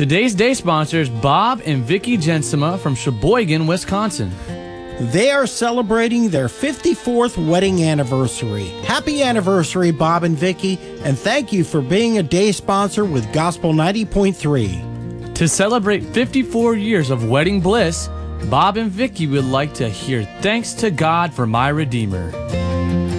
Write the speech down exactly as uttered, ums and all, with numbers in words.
Today's day sponsors Bob and Vicki Jensema from Sheboygan, Wisconsin. They are celebrating their fifty-fourth wedding anniversary. Happy anniversary, Bob and Vicki, and thank you for being a day sponsor with Gospel ninety point three. To celebrate fifty-four years of wedding bliss, Bob and Vicki would like to hear "Thanks to God for My Redeemer."